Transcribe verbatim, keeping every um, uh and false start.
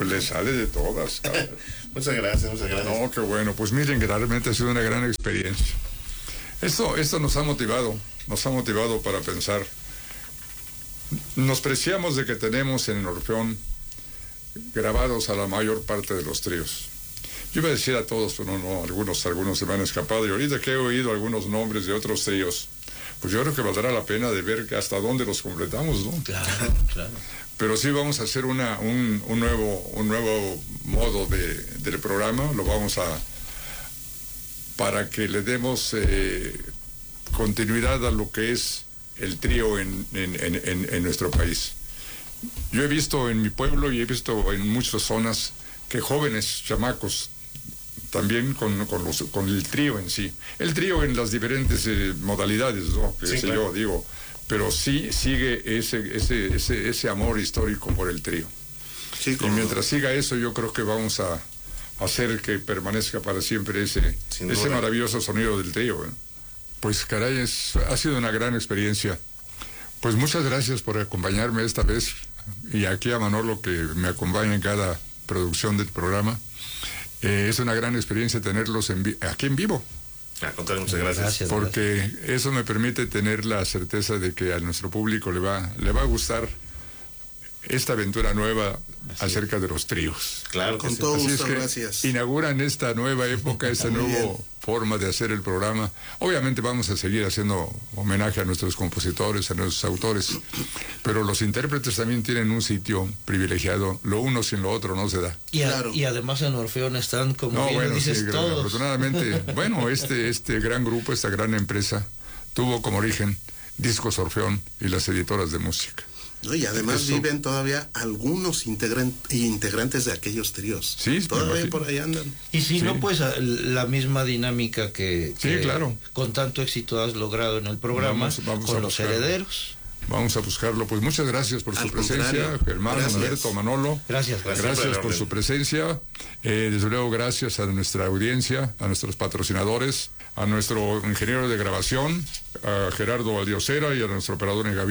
Pues le sale de todas. Muchas gracias, muchas gracias. No, qué bueno. Pues miren que realmente ha sido una gran experiencia. Esto, esto nos ha motivado, nos ha motivado para pensar. Nos preciamos de que tenemos en el Orfeón grabados a la mayor parte de los tríos. Yo iba a decir a todos, pero no, no, algunos, algunos se me han escapado. Y ahorita que he oído algunos nombres de otros tríos, pues yo creo que valdrá la pena de ver hasta dónde los completamos, ¿no? Claro, claro. Pero sí vamos a hacer una, un, un, nuevo, un nuevo modo de, del programa, lo vamos a... para que le demos eh, continuidad a lo que es el trío en, en, en, en nuestro país. Yo he visto en mi pueblo y he visto en muchas zonas que jóvenes, chamacos, también con, con, los, con el trío en sí. El trío en las diferentes eh, modalidades, ¿no? Que sí, sé claro. yo, digo. Pero sí sigue ese, ese, ese, ese amor histórico por el trío. Sí, y mientras siga eso, yo creo que vamos a hacer que permanezca para siempre ese, ese maravilloso sonido del trío, ¿eh? Pues caray, es, ha sido una gran experiencia. Pues muchas gracias por acompañarme esta vez, y aquí a Manolo, que me acompaña en cada producción del programa. Eh, es una gran experiencia tenerlos en vi- aquí en vivo. Ah, contrario, muchas gracias. Gracias, Porque gracias. eso me permite tener la certeza de que a nuestro público le va, le va a gustar esta aventura nueva Así acerca de los tríos. Claro, Con que sí. todo Así gusto, es que gracias. inauguran esta nueva época, esta Muy nueva bien. forma de hacer el programa. Obviamente vamos a seguir haciendo homenaje a nuestros compositores, a nuestros autores, pero los intérpretes también tienen un sitio privilegiado. Lo uno sin lo otro no se da. Y, a- Claro. y además en Orfeón están, como No, bien bueno, dices, sí, todos. afortunadamente, bueno, este, este gran grupo, esta gran empresa, tuvo como origen Discos Orfeón y las editoras de música. ¿No? Y además Eso. viven todavía algunos integran- integrantes de aquellos tríos. Sí, me todavía imagino. por ahí andan. Y si Sí. no, pues a- la misma dinámica que, Sí, que claro. con tanto éxito has logrado en el programa, Vamos- vamos con a los buscarlo. herederos. Vamos a buscarlo. Pues muchas gracias por su Al presencia, contrario, Germán, gracias. Alberto, Manolo. Gracias, gracias. Gracias Siempre por al su orden. presencia. Eh, desde luego, gracias a nuestra audiencia, a nuestros patrocinadores, a nuestro ingeniero de grabación, a Gerardo Aldiosera, y a nuestro operador en gabinete.